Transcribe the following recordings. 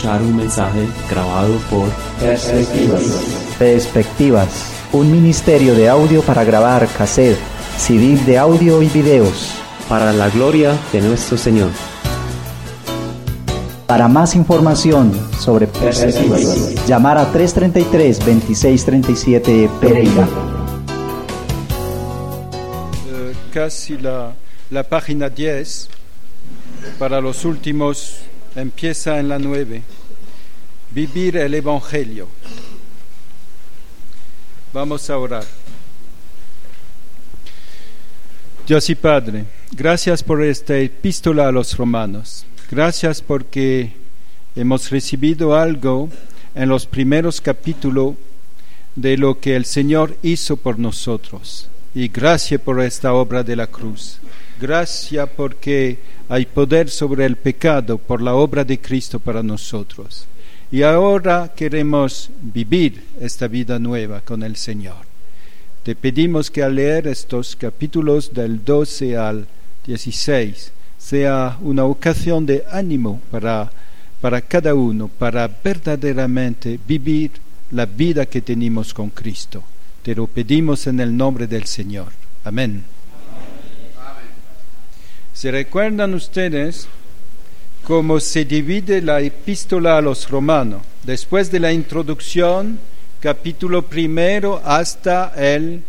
escuchar un mensaje grabado por Perspectivas, un ministerio de audio para grabar cassette, CD de audio y videos. para la gloria de nuestro Señor. Para más información sobre Perspectivas, llamar a 333-2637 Pereira. Casi la página 10, para los últimos, empieza en la 9. Vivir el Evangelio. Vamos a orar. Dios y Padre, gracias por esta epístola a los romanos. Gracias porque hemos recibido algo en los primeros capítulos de lo que el Señor hizo por nosotros. Y gracias por esta obra de la cruz. Gracias porque hay poder sobre el pecado por la obra de Cristo para nosotros. Y ahora queremos vivir esta vida nueva con el Señor. Te pedimos que al leer estos capítulos del 12 al 16 sea una ocasión de ánimo para cada uno, para verdaderamente vivir la vida que tenemos con Cristo. Te lo pedimos en el nombre del Señor. Amén. ¿Se recuerdan ustedes cómo se divide la epístola a los romanos? Después de la introducción, capítulo 1 hasta el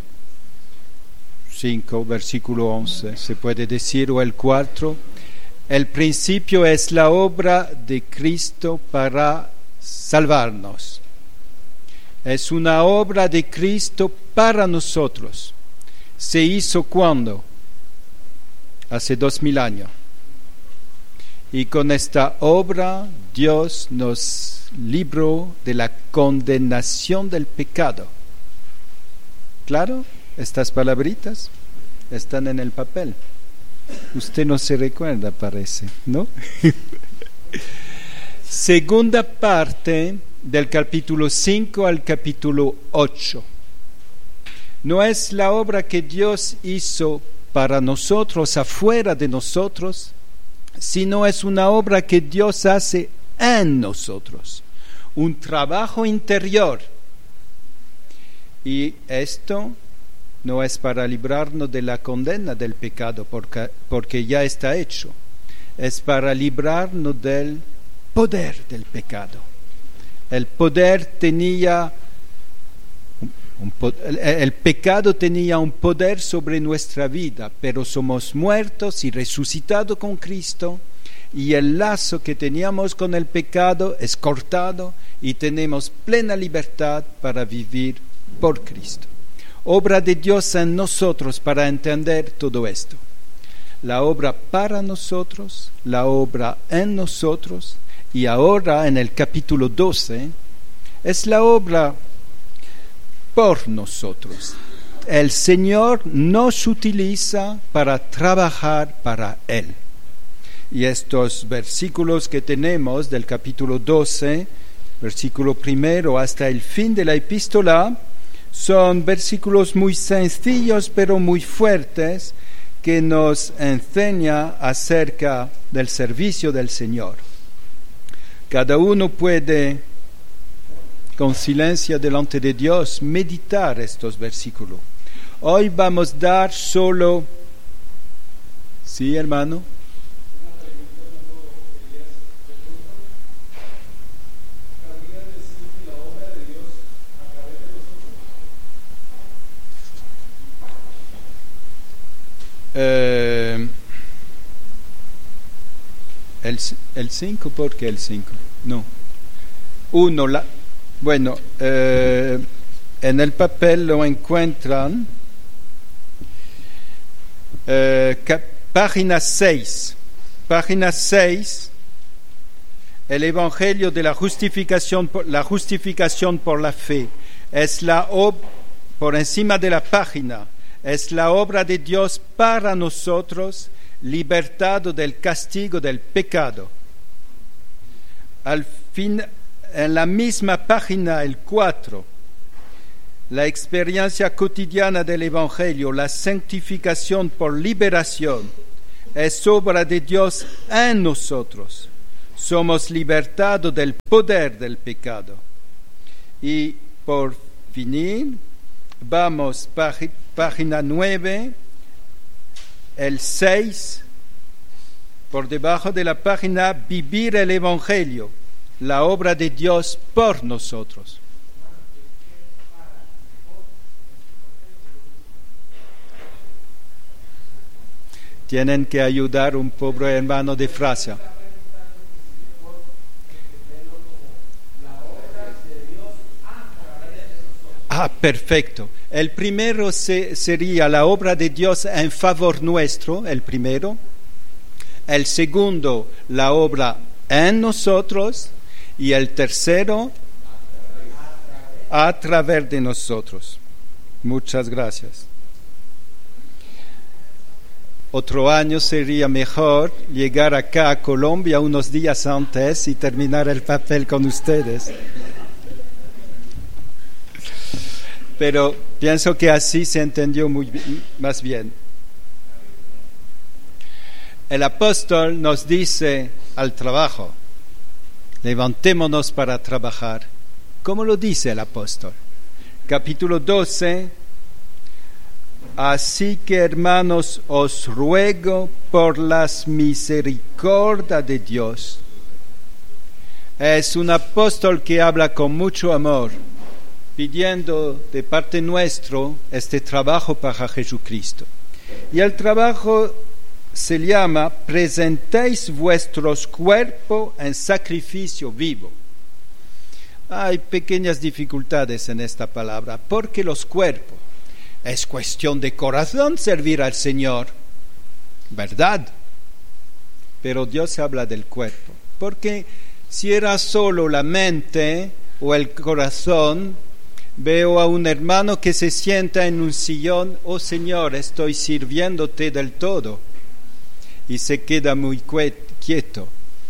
5, versículo 11, se puede decir, o el 4. El principio es la obra de Cristo para salvarnos. Es una obra de Cristo para nosotros. ¿Se hizo cuándo? Hace 2000 años. Y con esta obra Dios nos libró de la condenación del pecado. ¿Claro? Estas palabritas están en el papel. Usted no se recuerda, parece, ¿no? Segunda parte del capítulo 5 al capítulo 8. No es la obra que Dios hizo para nosotros, afuera de nosotros, sino es una obra que Dios hace en nosotros, un trabajo interior. Y esto no es para librarnos de la condena del pecado, porque ya está hecho. Es para librarnos del poder del pecado. El pecado tenía un poder sobre nuestra vida, pero somos muertos y resucitados con Cristo, y el lazo que teníamos con el pecado es cortado y tenemos plena libertad para vivir por Cristo. Obra de Dios en nosotros para entender todo esto. La obra para nosotros, la obra en nosotros, y ahora en el capítulo 12 es la obra por nosotros. El Señor nos utiliza para trabajar para Él. Y estos versículos que tenemos del capítulo 12, versículo 1 hasta el fin de la epístola, son versículos muy sencillos pero muy fuertes que nos enseñan acerca del servicio del Señor. Cada uno puede, con silencio delante de Dios, meditar estos versículos. Hoy vamos a dar solo... ¿Sí, hermano? El 5, ¿por qué el 5? No. 1, bueno, en el papel lo encuentran, página 6, el Evangelio de la justificación por la fe, es por encima de la página, es la obra de Dios para nosotros, libertado del castigo del pecado. Al fin, en la misma página, el 4, la experiencia cotidiana del Evangelio, la santificación por liberación, es obra de Dios en nosotros, somos libertados del poder del pecado. Y por finir, vamos, página 9, el 6, por debajo de la página, vivir el Evangelio, la obra de Dios por nosotros. Tienen que ayudar un pobre hermano de Francia. Perfecto. El primero sería la obra de Dios en favor nuestro, el primero. El segundo, la obra en nosotros. Y el tercero, a través de nosotros. Muchas gracias. Otro año sería mejor llegar acá a Colombia unos días antes y terminar el papel con ustedes. Pero pienso que así se entendió más bien. El apóstol nos dice al trabajo, levantémonos para trabajar. ¿Cómo lo dice el apóstol? Capítulo 12. Así que, hermanos, os ruego por las misericordias de Dios. Es un apóstol que habla con mucho amor, pidiendo de parte nuestro este trabajo para Jesucristo. Y el trabajo se llama: presentéis vuestros cuerpos en sacrificio vivo. Hay pequeñas dificultades en esta palabra, porque los cuerpos es cuestión de corazón servir al Señor, ¿verdad? Pero Dios habla del cuerpo, porque si era solo la mente o el corazón, veo a un hermano que se sienta en un sillón, oh Señor, estoy sirviéndote del todo, y se queda muy quieto.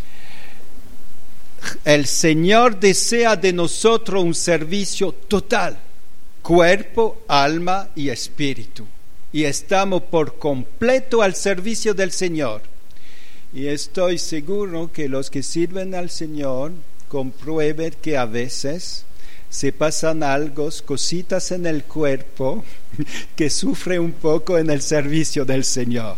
El Señor desea de nosotros un servicio total, cuerpo, alma y espíritu, y estamos por completo al servicio del Señor. Y estoy seguro que los que sirven al Señor comprueben que a veces se pasan algo, cositas en el cuerpo que sufre un poco en el servicio del Señor.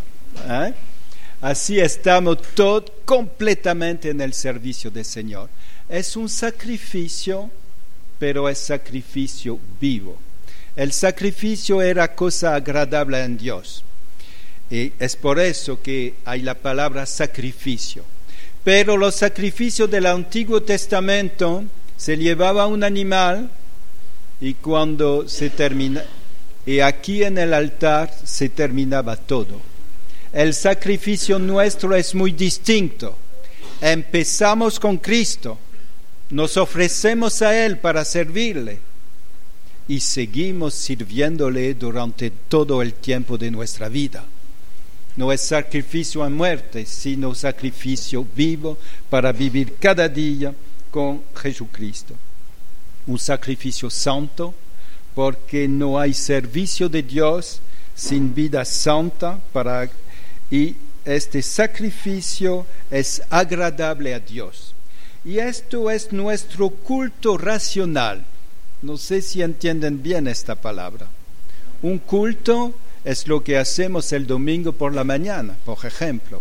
Así estamos todos completamente en el servicio del Señor. Es un sacrificio, pero es sacrificio vivo. El sacrificio era cosa agradable en Dios. Y es por eso que hay la palabra sacrificio. Pero los sacrificios del Antiguo Testamento se llevaba un animal y cuando se termina, y aquí en el altar se terminaba todo. El sacrificio nuestro es muy distinto. Empezamos con Cristo. Nos ofrecemos a Él para servirle y seguimos sirviéndole durante todo el tiempo de nuestra vida. No es sacrificio a muerte, sino sacrificio vivo para vivir cada día con Jesucristo. Un sacrificio santo, porque no hay servicio de Dios sin vida santa, y este sacrificio es agradable a Dios. Y esto es nuestro culto racional. No sé si entienden bien esta palabra. Un culto es lo que hacemos el domingo por la mañana, por ejemplo.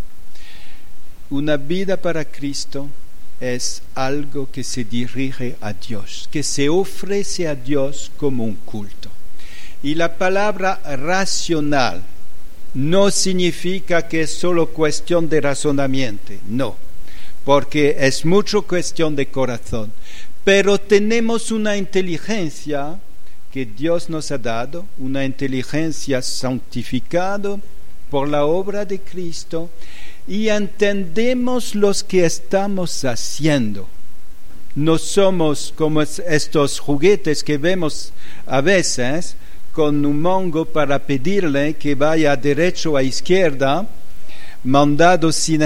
Una vida para Cristo es algo que se dirige a Dios, que se ofrece a Dios como un culto. Y la palabra racional no significa que es solo cuestión de razonamiento, no, porque es mucho cuestión de corazón. Pero tenemos una inteligencia que Dios nos ha dado, una inteligencia santificada por la obra de Cristo, y entendemos lo que estamos haciendo. No somos como estos juguetes que vemos a veces con un mongo para pedirle que vaya derecho a izquierda, mandado sin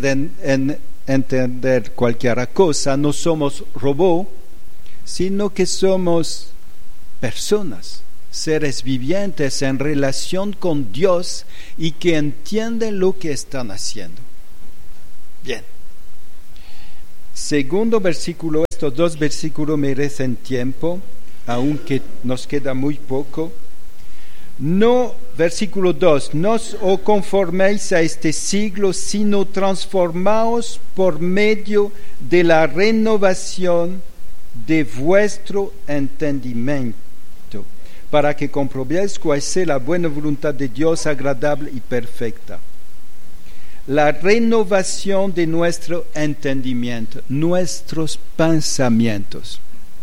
entender cualquier cosa. No somos robots, sino que somos personas, seres vivientes en relación con Dios y que entienden lo que están haciendo. Bien. Segundo versículo, estos dos versículos merecen tiempo, aunque nos queda muy poco. No, versículo 2, no os conforméis a este siglo, sino transformaos por medio de la renovación de vuestro entendimiento, para que comprobéis cuál sea la buena voluntad de Dios, agradable y perfecta. La renovación de nuestro entendimiento, nuestros pensamientos.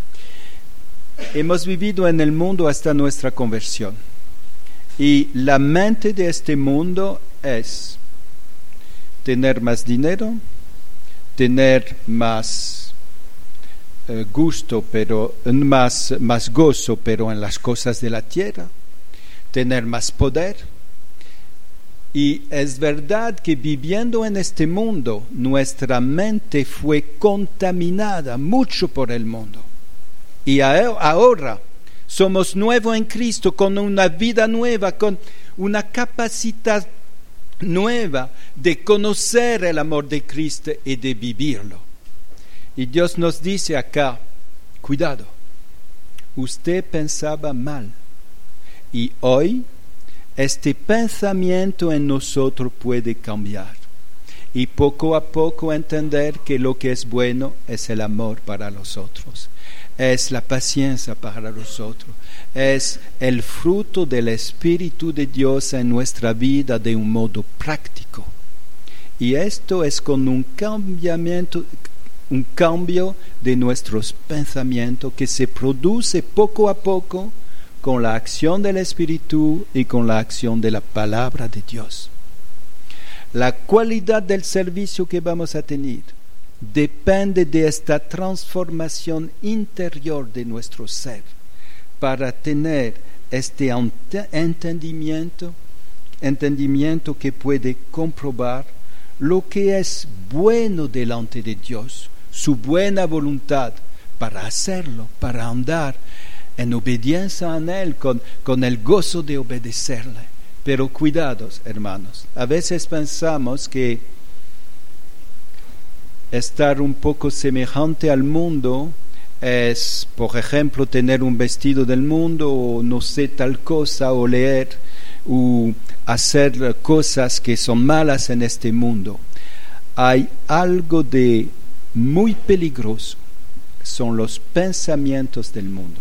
Hemos vivido en el mundo hasta nuestra conversión. Y la mente de este mundo es tener más dinero, tener más gusto, pero más gozo, pero en las cosas de la tierra, tener más poder. Y es verdad que viviendo en este mundo, nuestra mente fue contaminada mucho por el mundo. Y ahora somos nuevos en Cristo, con una vida nueva, con una capacidad nueva de conocer el amor de Cristo y de vivirlo. Y Dios nos dice acá, cuidado, usted pensaba mal y hoy este pensamiento en nosotros puede cambiar y poco a poco entender que lo que es bueno es el amor para los otros. Es la paciencia para los otros, es el fruto del Espíritu de Dios en nuestra vida de un modo práctico. Y esto es con un cambio de nuestros pensamientos que se produce poco a poco con la acción del Espíritu y con la acción de la palabra de Dios. La cualidad del servicio que vamos a tener depende de esta transformación interior de nuestro ser para tener este entendimiento que puede comprobar lo que es bueno delante de Dios, su buena voluntad para hacerlo, para andar en obediencia a Él, con el gozo de obedecerle. Pero cuidados, hermanos, a veces pensamos que estar un poco semejante al mundo es, por ejemplo, tener un vestido del mundo o no sé tal cosa, o leer o hacer cosas que son malas en este mundo. Hay algo de muy peligroso, son los pensamientos del mundo.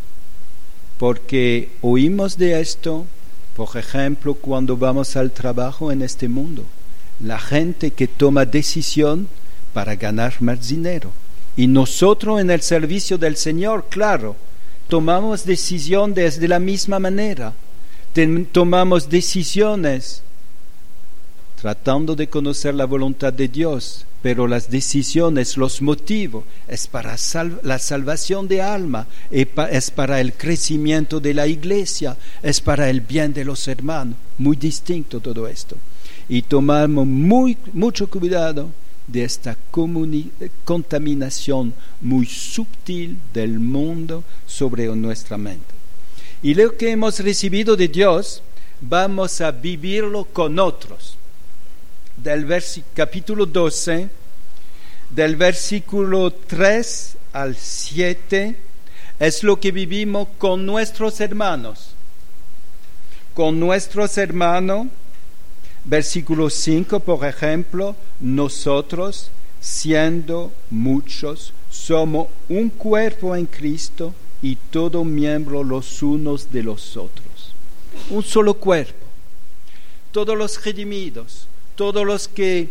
Porque oímos de esto, por ejemplo, cuando vamos al trabajo en este mundo. La gente que toma decisión para ganar más dinero. Y nosotros en el servicio del Señor, claro, tomamos decisión de la misma manera. Tomamos decisiones tratando de conocer la voluntad de Dios, pero las decisiones, los motivos, es para la salvación de alma, es para el crecimiento de la iglesia, es para el bien de los hermanos. Muy distinto todo esto. Y tomamos mucho cuidado de esta contaminación muy sutil del mundo sobre nuestra mente. Y lo que hemos recibido de Dios, vamos a vivirlo con otros. Del capítulo 12, del versículo 3 al 7, es lo que vivimos con nuestros hermanos. Con nuestros hermanos, versículo 5, por ejemplo, nosotros, siendo muchos, somos un cuerpo en Cristo y todo miembro los unos de los otros. Un solo cuerpo. Todos los redimidos, todos los que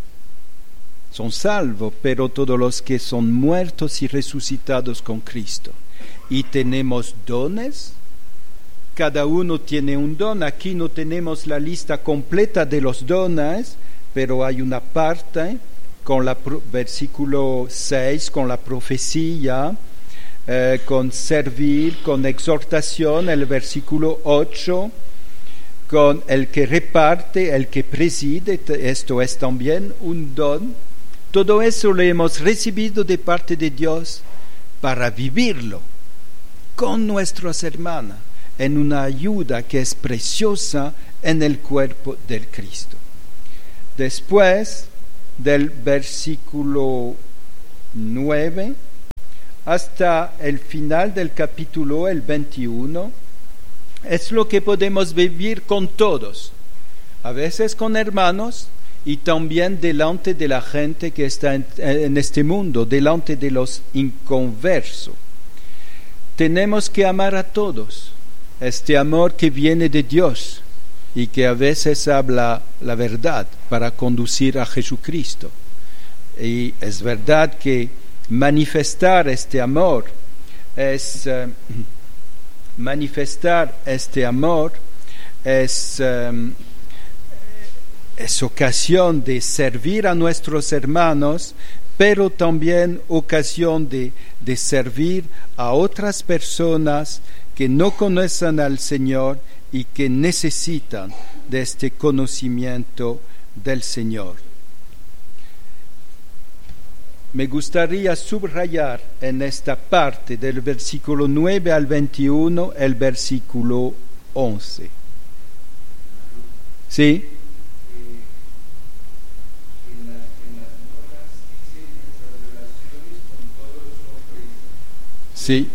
son salvos, pero todos los que son muertos y resucitados con Cristo. Y tenemos dones. Cada uno tiene un don. Aquí no tenemos la lista completa de los dones, pero hay una parte con versículo 6, con la profecía, con servir, con exhortación, el versículo 8, con el que reparte, el que preside, esto es también un don. Todo eso lo hemos recibido de parte de Dios para vivirlo con nuestros hermanos, en una ayuda que es preciosa en el cuerpo del Cristo. Después del versículo 9 hasta el final del capítulo, el 21, es lo que podemos vivir con todos, a veces con hermanos y también delante de la gente que está en este mundo, delante de los inconversos. Tenemos que amar a todos, este amor que viene de Dios y que a veces habla la verdad para conducir a Jesucristo. Y es verdad que manifestar este amor es ocasión de servir a nuestros hermanos, pero también ocasión de servir a otras personas que no conocen al Señor y que necesitan de este conocimiento del Señor. Me gustaría subrayar en esta parte del versículo 9 al 21 el versículo 11. ¿Sí? Sí.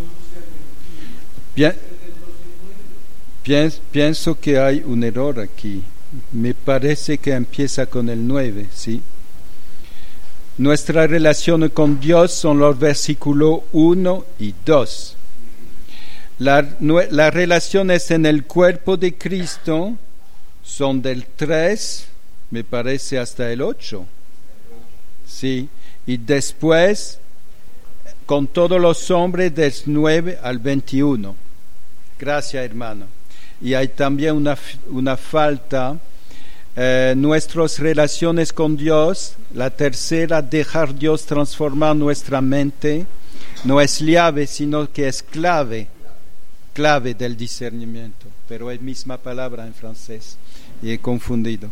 Pienso que hay un error aquí. Me parece que empieza con el 9, ¿sí? Nuestra relación con Dios son los versículos 1 y 2. Las relaciones en el cuerpo de Cristo son del 3, me parece, hasta el 8. Sí, y después con todos los hombres del 9 al 21. Gracias, hermano. Y hay también una falta. Nuestras relaciones con Dios, la tercera, dejar Dios transformar nuestra mente, no es llave, sino que es clave del discernimiento, pero es misma palabra en francés y he confundido.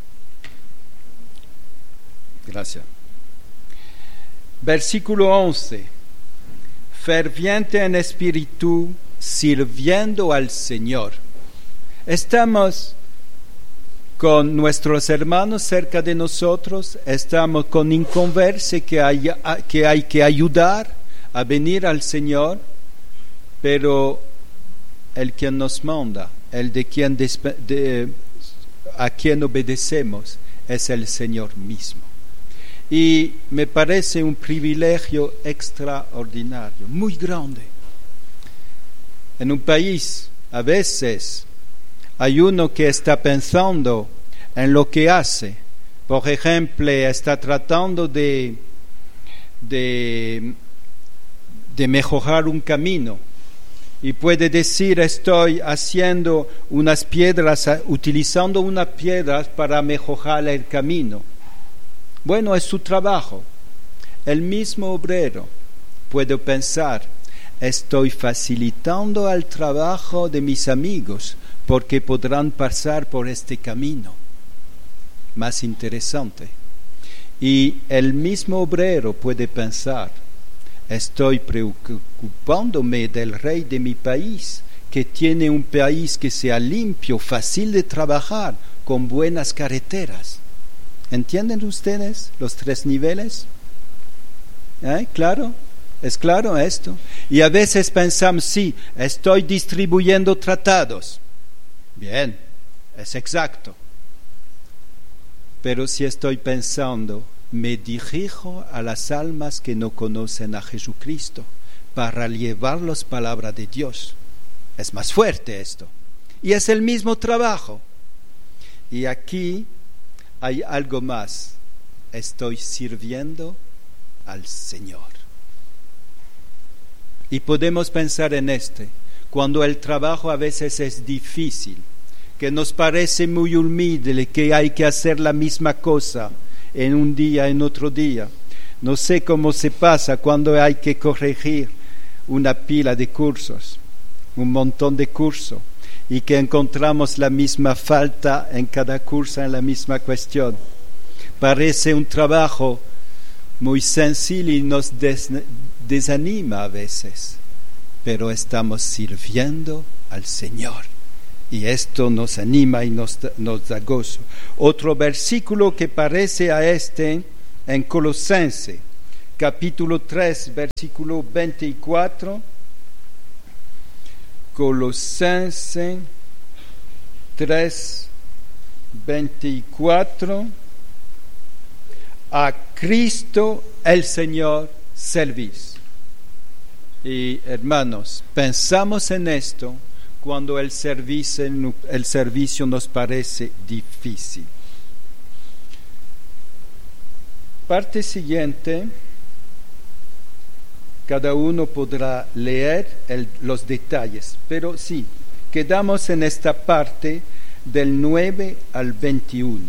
Gracias. Versículo 11. Ferviente en espíritu, sirviendo al Señor. Estamos con nuestros hermanos cerca de nosotros, estamos con inconversos que hay que ayudar a venir al Señor, pero el quien nos manda, a quien obedecemos, es el Señor mismo. Y me parece un privilegio extraordinario, muy grande. En un país, a veces, hay uno que está pensando en lo que hace. Por ejemplo, está tratando de mejorar un camino. Y puede decir, estoy haciendo unas piedras, utilizando unas piedras para mejorar el camino. Bueno, es su trabajo. El mismo obrero puede pensar, estoy facilitando el trabajo de mis amigos, porque podrán pasar por este camino más interesante. Y el mismo obrero puede pensar, estoy preocupándome del rey de mi país, que tiene un país que sea limpio, fácil de trabajar, con buenas carreteras. ¿Entienden ustedes los 3 niveles? ¿Claro? ¿Es claro esto? Y a veces pensamos, sí, estoy distribuyendo tratados. Bien, es exacto. Pero si estoy pensando, me dirijo a las almas que no conocen a Jesucristo para llevarlos palabra de Dios. Es más fuerte esto. Y es el mismo trabajo. Y aquí hay algo más. Estoy sirviendo al Señor. Y podemos pensar en cuando el trabajo a veces es difícil, que nos parece muy humilde, que hay que hacer la misma cosa en un día, en otro día. No sé cómo se pasa cuando hay que corregir una pila de cursos, un montón de cursos, y que encontramos la misma falta en cada curso, en la misma cuestión. Parece un trabajo muy sencillo y nos desanima a veces, pero estamos sirviendo al Señor y esto nos anima y nos da gozo. Otro versículo que parece a en Colosenses, capítulo 3, versículo 24, Colosenses 3, 24, a Cristo el Señor servís. Y hermanos, pensamos en esto cuando el servicio nos parece difícil. Parte siguiente, cada uno podrá leer los detalles, pero sí, quedamos en esta parte del 9 al 21.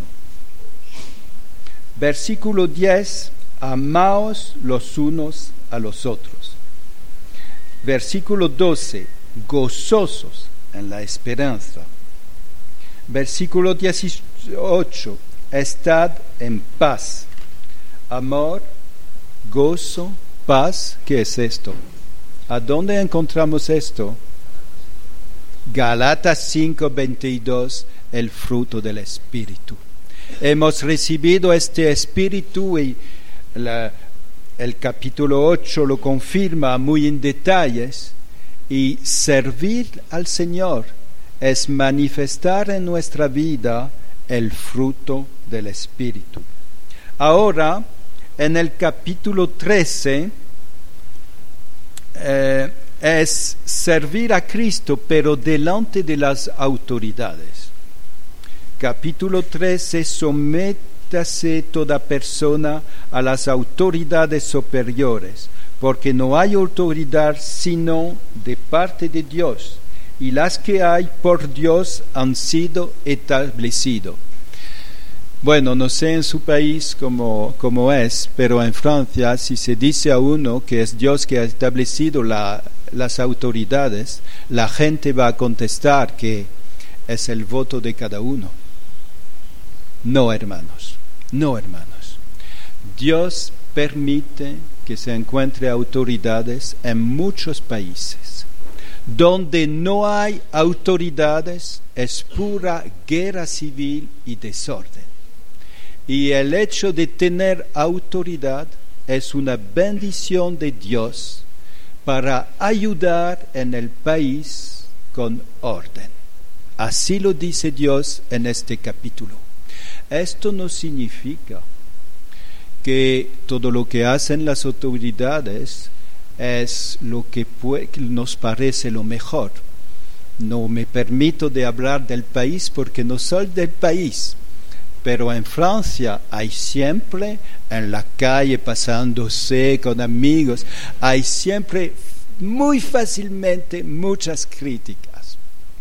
Versículo 10, amaos los unos a los otros. Versículo 12, gozosos en la esperanza. Versículo 18, estad en paz. Amor, gozo, paz, ¿qué es esto? ¿A dónde encontramos esto? Gálatas 5:22, el fruto del Espíritu. Hemos recibido este Espíritu y el capítulo 8 lo confirma muy en detalles, y servir al Señor es manifestar en nuestra vida el fruto del Espíritu. Ahora, en el capítulo 13, es servir a Cristo, pero delante de las autoridades. Capítulo 13, sométase toda persona a las autoridades superiores, porque no hay autoridad sino de parte de Dios, y las que hay por Dios han sido establecidas. Bueno, no sé en su país cómo es, pero en Francia, si se dice a uno que es Dios que ha establecido las autoridades, la gente va a contestar que es el voto de cada uno. No, hermanos, no, hermanos. Dios permite que se encuentre autoridades en muchos países. Donde no hay autoridades es pura guerra civil y desorden. Y el hecho de tener autoridad es una bendición de Dios para ayudar en el país con orden. Así lo dice Dios en este capítulo. Esto no significa que todo lo que hacen las autoridades es lo que nos parece lo mejor. No me permito de hablar del país porque no soy del país. Pero en Francia hay siempre, en la calle pasándose con amigos, hay siempre muy fácilmente muchas críticas.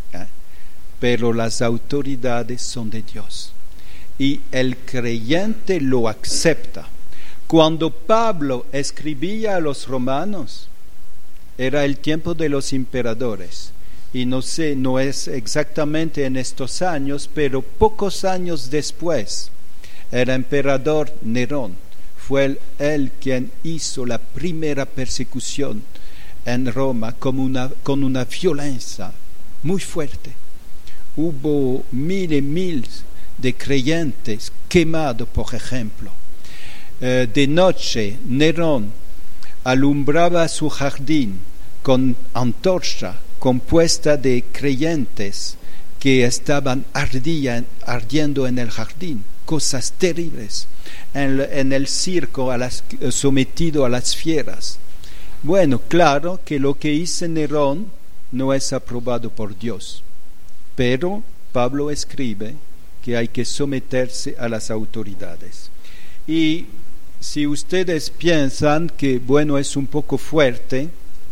Pero las autoridades son de Dios. Y el creyente lo acepta. Cuando Pablo escribía a los romanos, era el tiempo de los emperadores. Y no sé, no es exactamente en estos años, pero pocos años después, el emperador Nerón fue él quien hizo la primera persecución en Roma con una violencia muy fuerte. Hubo miles y miles de creyentes quemados, por ejemplo. De noche, Nerón alumbraba su jardín con antorcha compuesta de creyentes que estaban ardiendo en el jardín, cosas terribles, en el circo sometido a las fieras. Bueno, claro que lo que hizo Nerón no es aprobado por Dios, pero Pablo escribe que hay que someterse a las autoridades. Y si ustedes piensan que, bueno, es un poco fuerte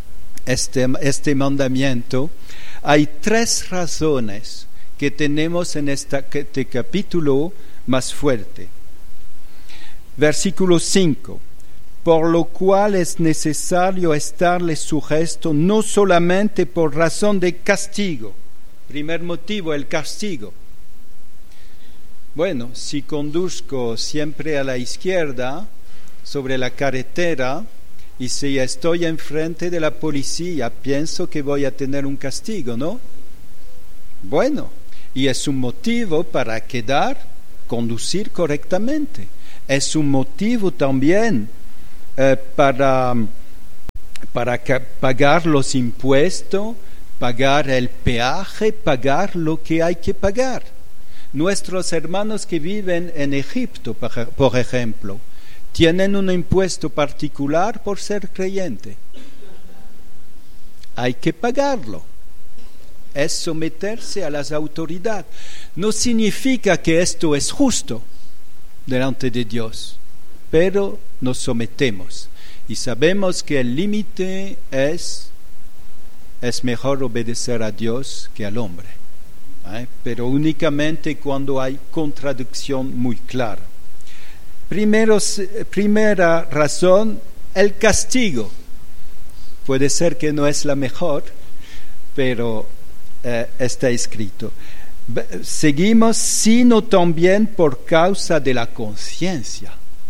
este mandamiento, hay 3 razones que tenemos en este capítulo más fuerte. Versículo 5. Por lo cual es necesario estarle sujeto no solamente por razón de castigo. Primer motivo, el castigo. Bueno, si conduzco siempre a la izquierda sobre la carretera y si estoy enfrente de la policía, pienso que voy a tener un castigo, ¿no? Bueno, y es un motivo para conducir correctamente. Es un motivo también para pagar los impuestos, pagar el peaje, pagar lo que hay que pagar. Nuestros hermanos que viven en Egipto, por ejemplo, tienen un impuesto particular por ser creyente. Hay que pagarlo. Es someterse a las autoridades. No significa que esto es justo delante de Dios, pero nos sometemos y sabemos que el límite es mejor obedecer a Dios que al hombre, pero únicamente cuando hay contradicción muy clara. Primera razón, el castigo. Puede ser que no es la mejor, pero está escrito. Seguimos, sino también por causa de la conciencia.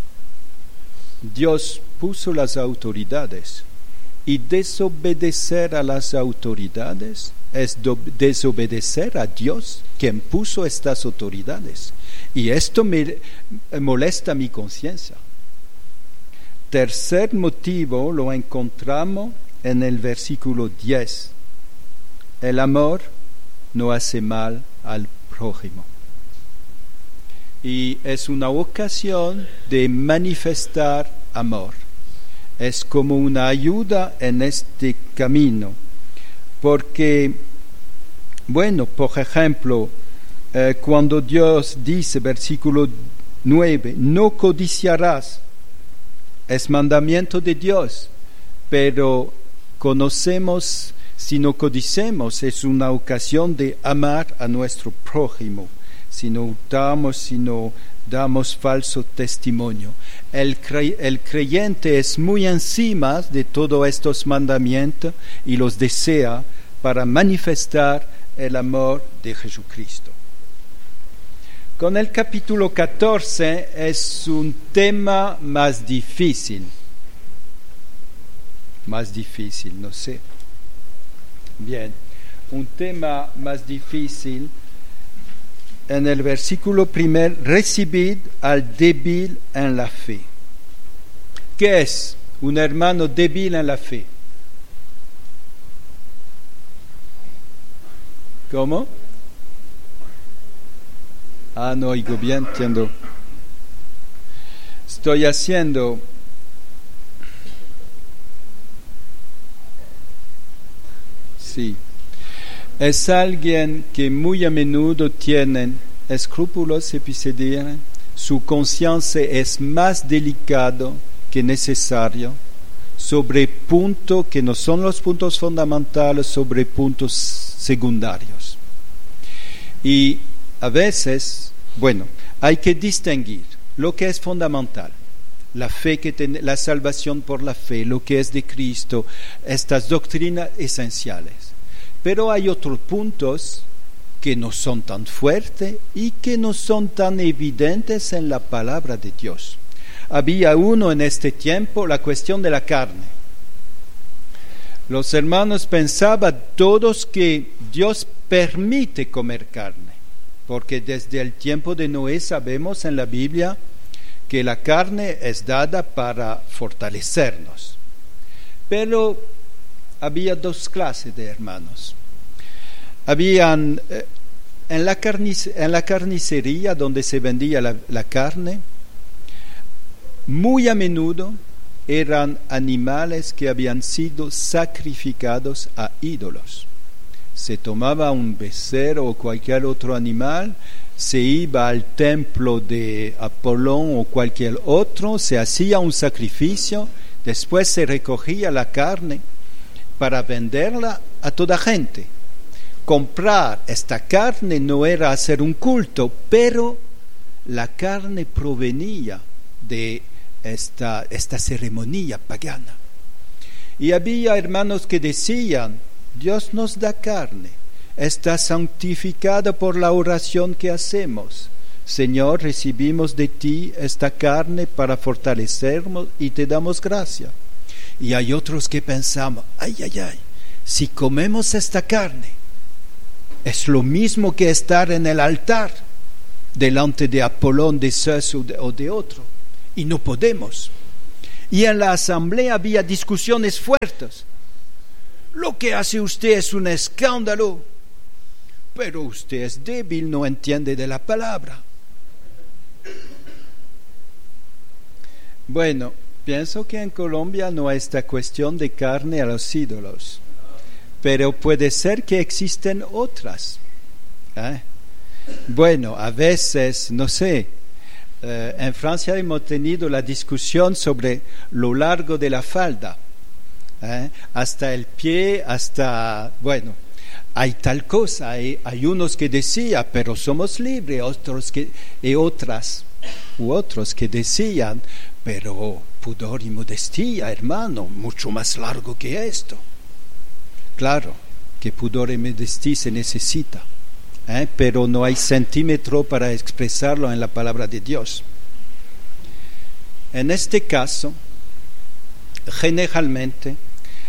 Dios puso las autoridades y desobedecer a las autoridades es desobedecer a Dios, quien puso estas autoridades. Y esto me molesta mi conciencia. Tercer motivo lo encontramos en el versículo 10. El amor no hace mal al prójimo. Y es una ocasión de manifestar amor. Es como una ayuda en este camino. Porque, bueno, por ejemplo, cuando Dios dice, versículo 9, no codiciarás, es mandamiento de Dios, pero conocemos, si no codicemos, es una ocasión de amar a nuestro prójimo, si no hurtamos, si no damos falso testimonio. El creyente es muy encima de todos estos mandamientos y los desea para manifestar el amor de Jesucristo. Con el capítulo 14 es un tema más difícil, no sé. Bien, un tema más difícil. En el versículo 1, recibid al débil en la fe. ¿Qué es un hermano débil en la fe? ¿Cómo? No oigo bien, entiendo. Estoy haciendo... Sí. Es alguien que muy a menudo tiene escrúpulos, se puede decir. Su conciencia es más delicado que necesario sobre puntos que no son los puntos fundamentales, sobre puntos secundarios. Y a veces, bueno, hay que distinguir lo que es fundamental, la fe la salvación por la fe, lo que es de Cristo, estas doctrinas esenciales. Pero hay otros puntos que no son tan fuertes y que no son tan evidentes en la palabra de Dios. Había uno en este tiempo, la cuestión de la carne. Los hermanos pensaban todos que Dios permite comer carne, porque desde el tiempo de Noé sabemos en la Biblia que la carne es dada para fortalecernos. Pero había dos clases de hermanos. Habían en la carnicería donde se vendía la carne, muy a menudo eran animales que habían sido sacrificados a ídolos. Se tomaba un becerro o cualquier otro animal, se iba al templo de Apolón o cualquier otro, se hacía un sacrificio, después se recogía la carne para venderla a toda gente. Comprar esta carne no era hacer un culto, pero la carne provenía de esta ceremonia pagana. Y había hermanos que decían, Dios nos da carne, está santificada por la oración que hacemos. Señor, recibimos de ti esta carne para fortalecernos y te damos gracia. Y hay otros que pensamos, si comemos esta carne, es lo mismo que estar en el altar delante de Apolón, de Zeus o de otro, y no podemos. Y en la asamblea había discusiones fuertes. Lo que hace usted es un escándalo, pero usted es débil, no entiende de la palabra. Bueno, pienso que en Colombia no hay esta cuestión de carne a los ídolos, pero puede ser que existen otras. Bueno, a veces, no sé, en Francia hemos tenido la discusión sobre lo largo de la falda, hasta el pie, hasta, bueno, hay tal cosa, hay unos que decían, pero somos libres, otros que decían, pero pudor y modestia, hermano, mucho más largo que esto. Claro que pudor y modestia se necesita, pero no hay centímetro para expresarlo en la palabra de Dios. En este caso, generalmente,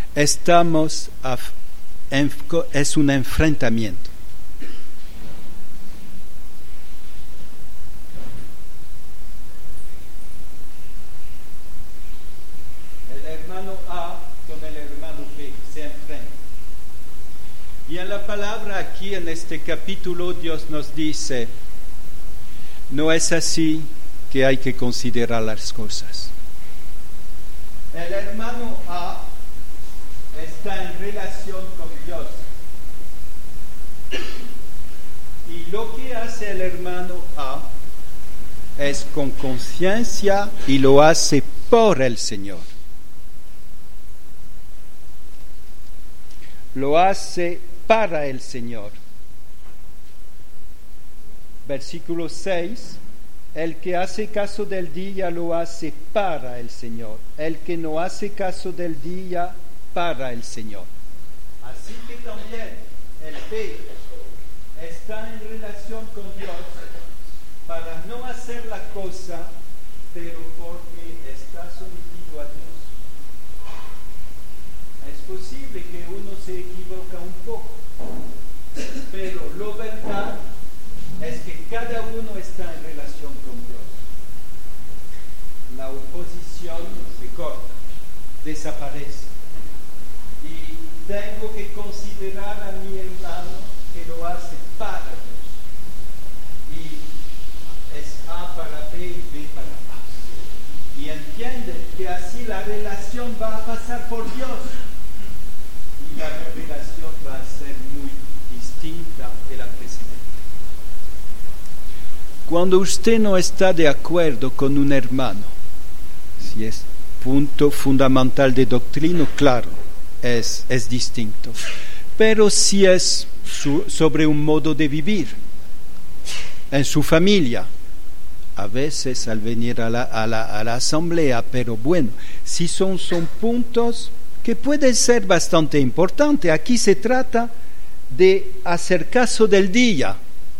es un enfrentamiento. El hermano A con el hermano B se enfrentan. Y en la palabra aquí, en este capítulo, Dios nos dice, no es así que hay que considerar las cosas. El hermano A está en relación con Dios. Y lo que hace el hermano A es con conciencia y lo hace por el Señor. Lo hace para el Señor. Versículo 6. El que hace caso del día lo hace para el Señor. El que no hace caso del día, para el Señor. Así que también el B está en relación con Dios para no hacer la cosa, pero porque está sometido a Dios. Es posible que uno se equivoca un poco, pero lo verdad es que cada uno está en relación con Dios. La oposición se corta, desaparece. Y tengo que considerar a mi hermano que lo hace para Dios. Y es A para B y B para A. Y entienden que así la relación va a pasar por Dios. Y la relación va a ser muy distinta de la precedente. Cuando usted no está de acuerdo con un hermano, si es punto fundamental de doctrina, claro, es distinto. Pero si es sobre un modo de vivir, en su familia, a veces al venir a la asamblea, pero bueno, si son puntos que pueden ser bastante importantes. Aquí se trata de hacer caso del día.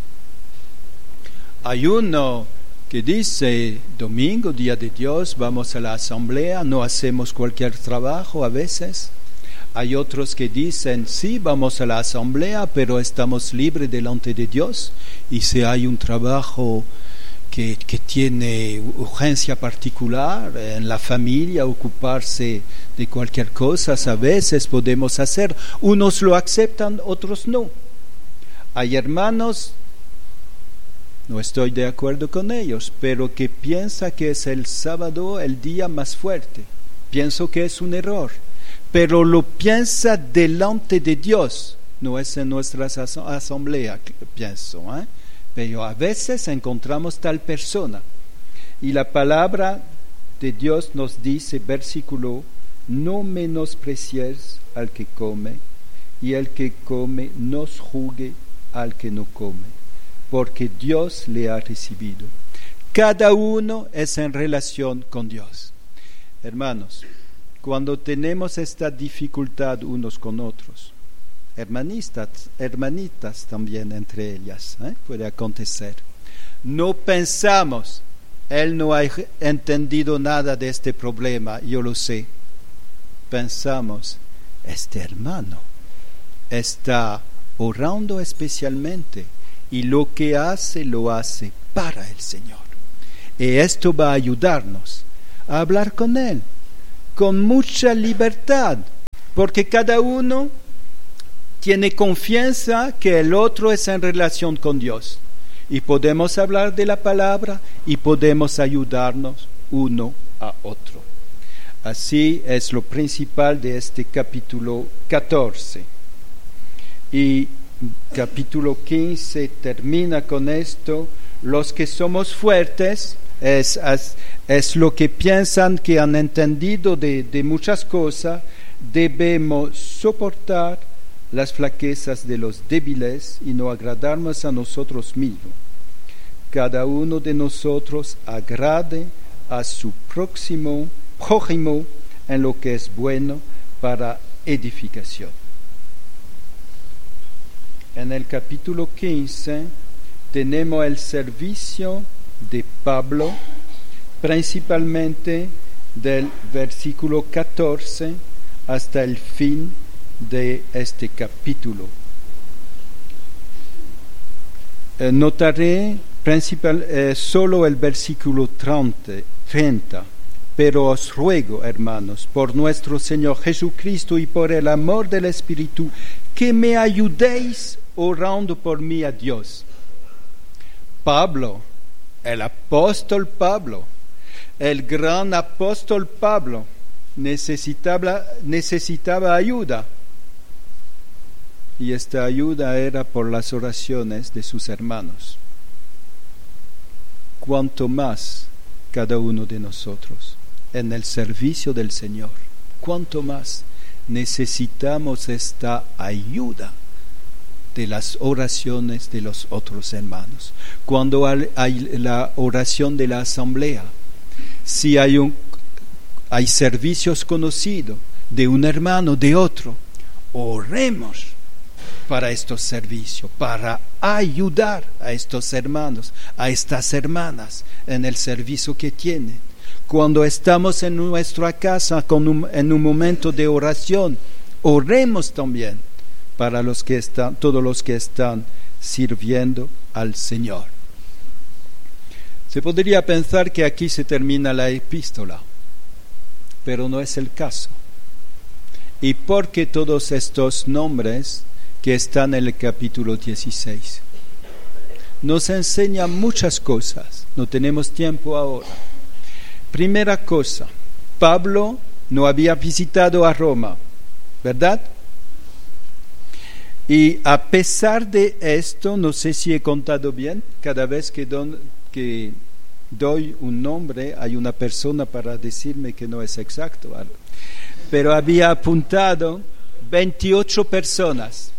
Hay uno que dice, domingo, día de Dios, vamos a la asamblea, no hacemos cualquier trabajo a veces. Hay otros que dicen, sí, vamos a la asamblea, pero estamos libres delante de Dios. Y si hay un trabajo que tiene urgencia particular en la familia, ocuparse de cualquier cosa, a veces podemos hacer. Unos lo aceptan, otros no. Hay hermanos, no estoy de acuerdo con ellos, pero que piensa que es el sábado el día más fuerte. Pienso que es un error, pero lo piensa delante de Dios, no es en nuestra asamblea, pienso, Pero a veces encontramos tal persona, y la palabra de Dios nos dice, versículo, no menosprecies al que come, y el que come no juzgue al que no come, porque Dios le ha recibido. Cada uno es en relación con Dios. Hermanos, cuando tenemos esta dificultad unos con otros, hermanitas también entre ellas, puede acontecer, no pensamos, él no ha entendido nada de este problema, yo lo sé. Pensamos, este hermano está orando especialmente y lo que hace, lo hace para el Señor. Y esto va a ayudarnos a hablar con Él con mucha libertad, porque cada uno tiene confianza que el otro es en relación con Dios. Y podemos hablar de la palabra y podemos ayudarnos uno a otro. Así es lo principal de este capítulo 14. Y capítulo 15 termina con esto. Los que somos fuertes es lo que piensan que han entendido de muchas cosas. Debemos soportar las flaquezas de los débiles y no agradarnos a nosotros mismos. Cada uno de nosotros agrade a su prójimo en lo que es bueno para edificación. En el capítulo 15 tenemos el servicio de Pablo, principalmente del versículo 14 hasta el fin de este capítulo. Notaré solo el versículo 30, pero os ruego, hermanos, por nuestro Señor Jesucristo y por el amor del Espíritu, que me ayudéis orando por mí a Dios. Pablo, el apóstol Pablo, el gran apóstol Pablo, necesitaba ayuda. Y esta ayuda era por las oraciones de sus hermanos. Cuanto más cada uno de nosotros en el servicio del Señor, cuanto más necesitamos esta ayuda de las oraciones de los otros hermanos. Cuando hay la oración de la asamblea, si hay servicios conocidos de un hermano, de otro, oremos para estos servicios, para ayudar a estos hermanos, a estas hermanas en el servicio que tienen. Cuando estamos en nuestra casa en un momento de oración, oremos también para todos los que están sirviendo al Señor. Se podría pensar que aquí se termina la epístola, pero no es el caso. ¿Y por qué todos estos nombres que están en el capítulo 16? Nos enseña muchas cosas, no tenemos tiempo ahora. Primera cosa, Pablo no había visitado a Roma, ¿verdad? Y a pesar de esto, no sé si he contado bien, cada vez que doy un nombre hay una persona para decirme que no es exacto, pero había apuntado 28 personas,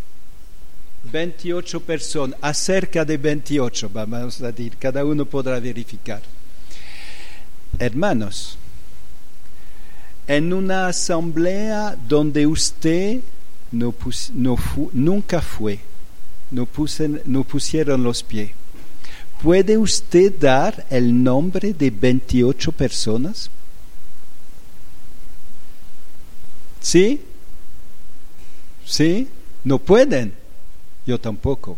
acerca de 28, vamos a decir, cada uno podrá verificar. Hermanos, en una asamblea donde usted nunca fue, no pusieron los pies, ¿puede usted dar el nombre de 28 personas? ¿Sí? ¿Sí? No pueden. Yo tampoco.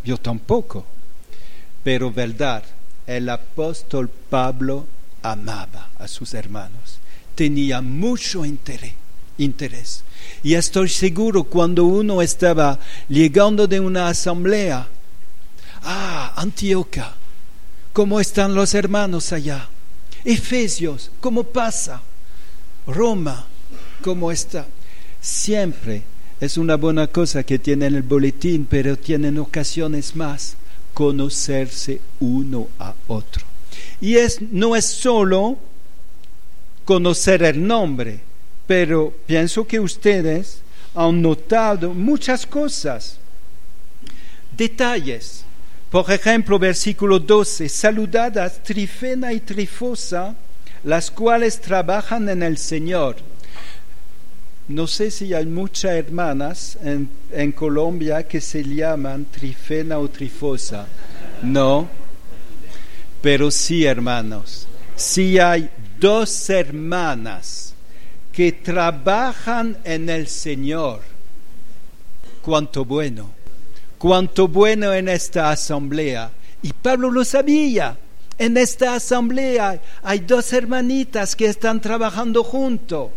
Pero verdad, el apóstol Pablo amaba a sus hermanos, tenía mucho interés. Y estoy seguro, cuando uno estaba llegando de una asamblea, Antioquía, ¿cómo están los hermanos allá? Efesios, ¿cómo pasa? Roma, ¿cómo está? Siempre es una buena cosa que tienen el boletín, pero tienen ocasiones más, conocerse uno a otro. Y no es solo conocer el nombre, pero pienso que ustedes han notado muchas cosas, detalles. Por ejemplo, versículo 12, saludad a Trifena y Trifosa, las cuales trabajan en el Señor. No sé si hay muchas hermanas en Colombia que se llaman Trifena o Trifosa. No, pero sí, hermanos, sí hay 2 hermanas que trabajan en el Señor. Cuánto bueno en esta asamblea. Y Pablo lo sabía. En esta asamblea hay 2 hermanitas que están trabajando juntos.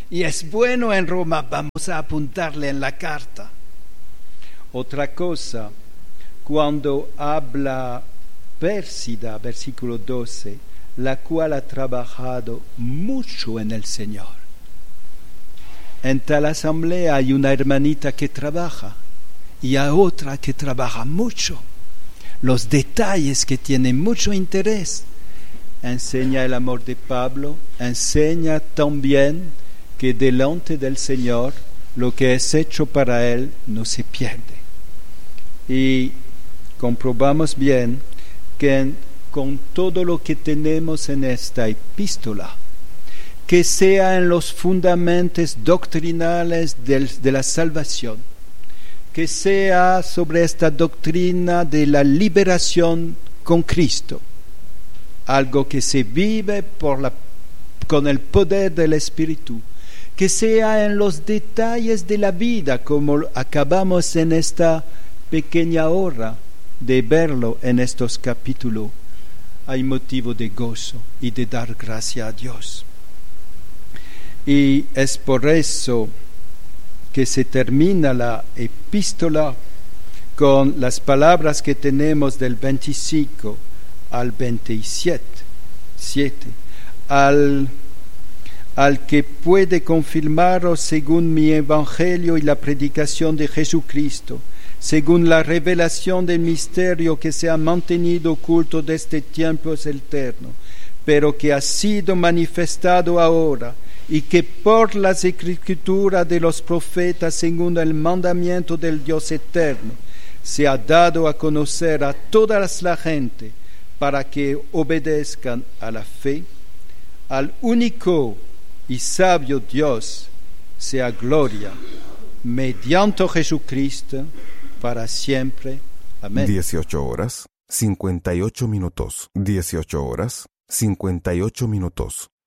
y es bueno en Roma, vamos a apuntarle en la carta. Otra cosa, cuando habla Pérsida, versículo 12, la cual ha trabajado mucho en el Señor. En tal asamblea hay una hermanita que trabaja y hay otra que trabaja mucho. Los detalles que tienen mucho interés. Enseña el amor de Pablo, enseña también que delante del Señor lo que es hecho para Él no se pierde. Y comprobamos bien que con todo lo que tenemos en esta epístola, que sea en los fundamentos doctrinales de la salvación, que sea sobre esta doctrina de la liberación con Cristo, algo que se vive con el poder del Espíritu, que sea en los detalles de la vida, como acabamos en esta pequeña hora de verlo en estos capítulos. Hay motivo de gozo y de dar gracia a Dios. Y es por eso que se termina la epístola con las palabras que tenemos del 25 al 27, al que puede confirmaros según mi evangelio y la predicación de Jesucristo, según la revelación del misterio que se ha mantenido oculto desde tiempos eternos, pero que ha sido manifestado ahora, y que por las escrituras de los profetas, según el mandamiento del Dios eterno, se ha dado a conocer a toda la gente, para que obedezcan a la fe, al único y sabio Dios, sea gloria, mediante Jesucristo, para siempre. Amén. 18 horas, 58 minutos. 18 horas, 58 minutos.